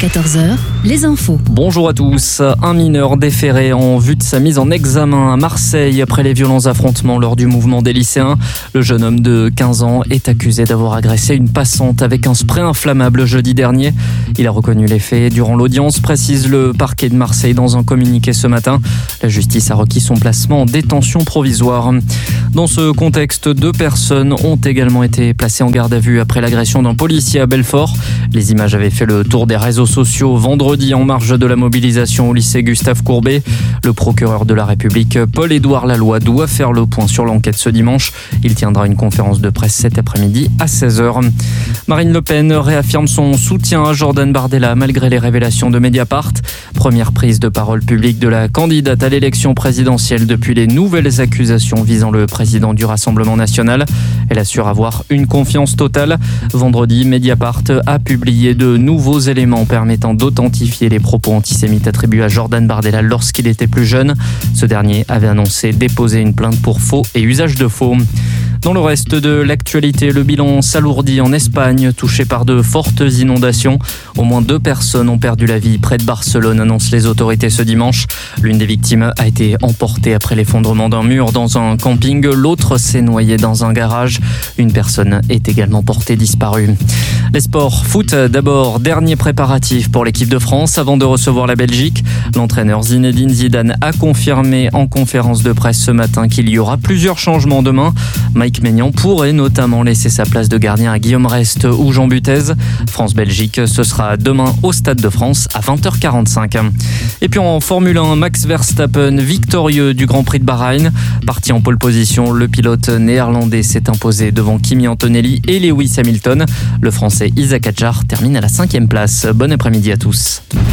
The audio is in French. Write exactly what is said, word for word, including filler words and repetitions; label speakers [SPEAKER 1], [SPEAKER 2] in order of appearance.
[SPEAKER 1] quatorze heures, les infos.
[SPEAKER 2] Bonjour à tous. Un mineur déféré en vue de sa mise en examen à Marseille après les violents affrontements lors du mouvement des lycéens. Le jeune homme de quinze ans est accusé d'avoir agressé une passante avec un spray inflammable jeudi dernier. Il a reconnu les faits durant l'audience, précise le parquet de Marseille dans un communiqué ce matin. La justice a requis son placement en détention provisoire. Dans ce contexte, deux personnes ont également été placées en garde à vue après l'agression d'un policier à Belfort. Les images avaient fait le tour des réseaux sociaux vendredi en marge de la mobilisation au lycée Gustave Courbet. Le procureur de la République, Paul-Édouard Laloy, doit faire le point sur l'enquête ce dimanche. Il tiendra une conférence de presse cet après-midi à seize heures. Marine Le Pen réaffirme son soutien à Jordan Bardella malgré les révélations de Mediapart. Première prise de parole publique de la candidate à l'élection présidentielle depuis les nouvelles accusations visant le président du Rassemblement national. Elle assure avoir une confiance totale. Vendredi, Mediapart a publié de nouveaux éléments permettant d'authentifier les propos antisémites attribués à Jordan Bardella lorsqu'il était plus jeune. Ce dernier avait annoncé déposer une plainte pour faux et usage de faux. Dans le reste de l'actualité, le bilan s'alourdit en Espagne, touché par de fortes inondations. Au moins deux personnes ont perdu la vie près de Barcelone, annoncent les autorités ce dimanche. L'une des victimes a été emportée après l'effondrement d'un mur dans un camping. L'autre s'est noyée dans un garage. Une personne est également portée disparue. Les sports, foot d'abord, dernier préparatif pour l'équipe de France avant de recevoir la Belgique. L'entraîneur Zinedine Zidane a confirmé en conférence de presse ce matin qu'il y aura plusieurs changements demain. Mike Maignan pourrait notamment laisser sa place de gardien à Guillaume Rest ou Jean Butez. France-Belgique, ce sera demain au Stade de France à vingt heures quarante-cinq. Et puis en Formule un, Max Verstappen, victorieux du Grand Prix de Bahreïn. Parti en pole position, le pilote néerlandais s'est imposé devant Kimi Antonelli et Lewis Hamilton. Le Français Isaac Hadjar termine à la cinquième place. Bon après-midi à tous.